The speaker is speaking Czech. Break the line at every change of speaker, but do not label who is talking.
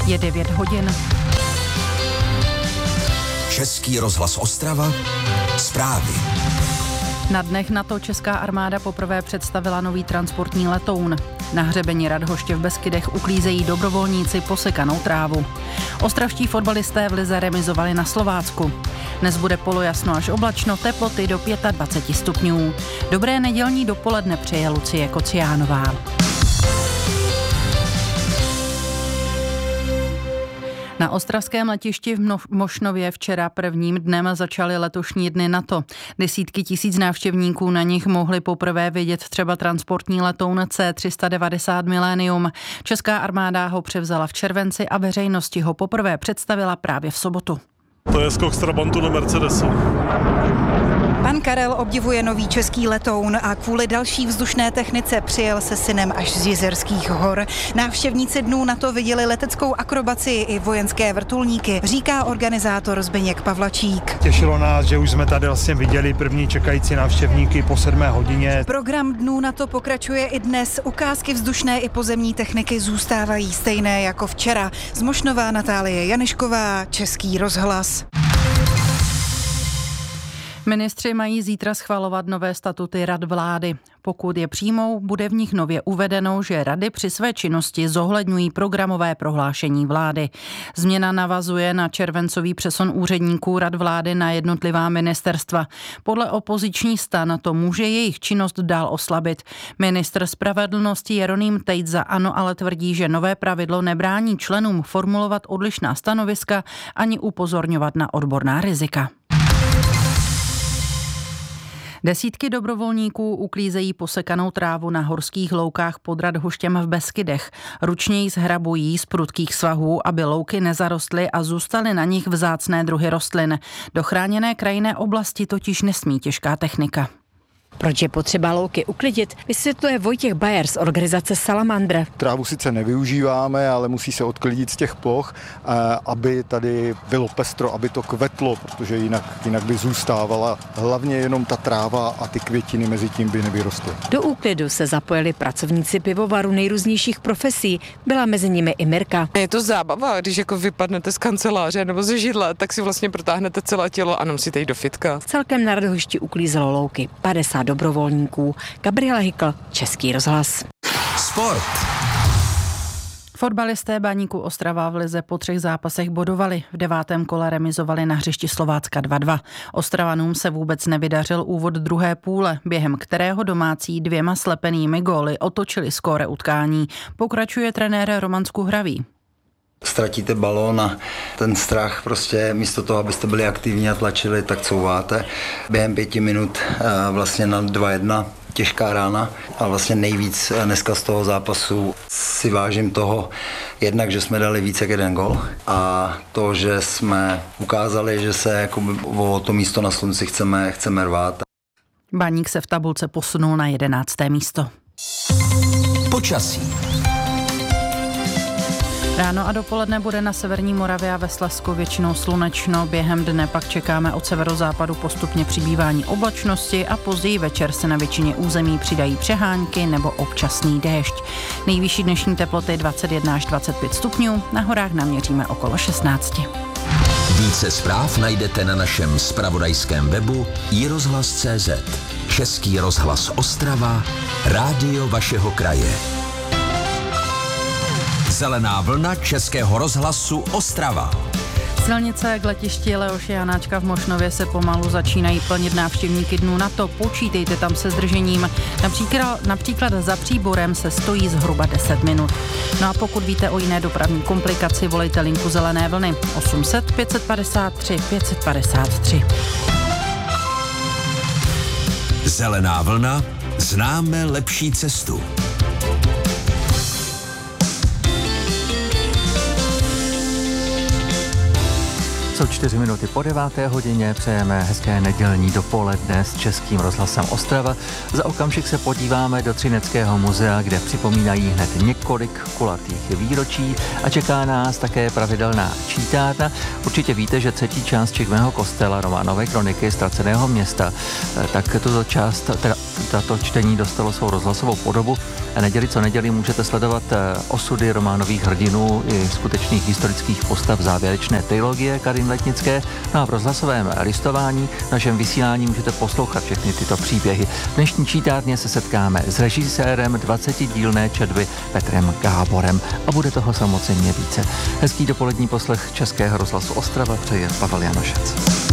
Je 9 hodin.
Český rozhlas Ostrava. Zprávy.
Na dnech NATO česká armáda poprvé představila nový transportní letoun. Na hřebeni Radhoště v Beskydech uklízejí dobrovolníci posekanou trávu. Ostravští fotbalisté v lize remizovali na Slovácku. Dnes bude polojasno až oblačno, teploty do 25 stupňů. Dobré nedělní dopoledne přeje Lucie Kociánová. Na ostravském letišti v Mošnově včera prvním dnem začaly letošní dny NATO. Desítky tisíc návštěvníků na nich mohli poprvé vidět třeba transportní letoun C-390 Millennium. Česká armáda ho převzala v červenci a veřejnosti ho poprvé představila právě v sobotu.
To je skok z Trabantu do Mercedesu.
Pan Karel obdivuje nový český letoun a kvůli další vzdušné technice přijel se synem až z Jizerských hor. Návštěvníci dnů NATO viděli leteckou akrobaci i vojenské vrtulníky, říká organizátor Zbyněk Pavlačík.
Těšilo nás, že už jsme tady vlastně viděli první čekající návštěvníky po 7 hodině.
Program dnů NATO pokračuje i dnes. Ukázky vzdušné i pozemní techniky zůstávají stejné jako včera. Z Mošnova Natálie Janešková, Český rozhlas.
Ministři mají zítra schvalovat nové statuty rad vlády. Pokud je přijmou, bude v nich nově uvedeno, že rady při své činnosti zohledňují programové prohlášení vlády. Změna navazuje na červencový přesun úředníků rad vlády na jednotlivá ministerstva. Podle opoziční STAN to může jejich činnost dál oslabit. Ministr spravedlnosti Jeroným Tejc za ANO ale tvrdí, že nové pravidlo nebrání členům formulovat odlišná stanoviska ani upozorňovat na odborná rizika. Desítky dobrovolníků uklízejí posekanou trávu na horských loukách pod Radhoštěm v Beskydech. Ručně ji zhrabují z prudkých svahů, aby louky nezarostly a zůstaly na nich vzácné druhy rostlin. Do chráněné krajinné oblasti totiž nesmí těžká technika.
Proč je potřeba louky uklidit, vysvětluje Vojtěch Bajer z organizace Salamandra.
Trávu sice nevyužíváme, ale musí se odklidit z těch ploch, aby tady bylo pestro, aby to kvetlo, protože jinak by zůstávala hlavně jenom ta tráva a ty květiny mezi tím by nevyrostly.
Do úklidu se zapojili pracovníci pivovaru nejrůznějších profesí. Byla mezi nimi i Mirka.
Je to zábava, když jako vypadnete z kanceláře nebo ze židle, tak si vlastně protáhnete celé tělo a nemusíte jít do fitka.
Celkem na Radhošti uklízelo louky 50 dobrovolníků. Gabriela Hykl, Český rozhlas.
Sport.
Fotbalisté Baníku Ostrava v lize po 3 zápasech bodovali. V 9. kole remizovali na hřišti Slovácka 2-2. Ostravanům se vůbec nevydařil úvod druhé půle, během kterého domácí 2 slepenými góly otočili skóre utkání. Pokračuje trenér Roman Skuhravý.
Ztratíte balón a ten strach prostě místo toho, abyste byli aktivní a tlačili, tak couváte. Během 5 minut vlastně na 2-1 těžká rána a vlastně nejvíc dneska z toho zápasu si vážím toho jednak, že jsme dali více jak 1 gol a to, že jsme ukázali, že se jako o to místo na slunci chceme rvát.
Baník se v tabulce posunul na 11. místo.
Počasí.
Ráno a dopoledne bude na severní Moravě a ve Slezsku většinou slunečno, během dne pak čekáme od severozápadu postupně přibývání oblačnosti a později večer se na většině území přidají přehánky nebo občasný déšť. Nejvyšší dnešní teploty 21 až 25 stupňů, na horách naměříme okolo 16.
Více zpráv najdete na našem zpravodajském webu iRozhlas.cz. Český rozhlas Ostrava, rádio vašeho kraje. Zelená vlna Českého rozhlasu Ostrava.
Silnice k letišti Leoše Janáčka v Mošnově se pomalu začínají plnit návštěvníky dnů NATO. Počítejte tam se zdržením. Například za Příborem se stojí zhruba 10 minut. No a pokud víte o jiné dopravní komplikaci, volejte linku Zelené vlny 800 553 553.
Zelená vlna, známe lepší cestu.
Jsou 4 minuty po 9. hodině, přejeme hezké nedělní dopoledne s Českým rozhlasem Ostrava. Za okamžik se podíváme do Třineckého muzea, kde připomínají hned několik kulatých výročí a čeká nás také pravidelná čítárna. Určitě víte, že třetí část Čikmého kostela Románové kroniky Ztraceného města, tak tuto část, tato čtení dostalo svou rozhlasovou podobu. Neděli co neděli můžete sledovat osudy románových hrdinů i skutečných historických postav závěrečné trilogie Karin Letnické. No a v rozhlasovém listování v našem vysílání můžete poslouchat všechny tyto příběhy. V dnešní čítárně se setkáme s režisérem 20dílné četby Petrem Gáborem a bude toho samozřejmě více. Hezký dopolední poslech Českého rozhlasu Ostrava přeje Pavel Janošec.